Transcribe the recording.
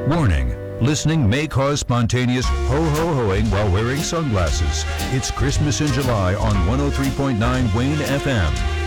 Warning, listening may cause spontaneous ho-ho-hoing while wearing sunglasses. It's Christmas in July on 103.9 Wayne FM.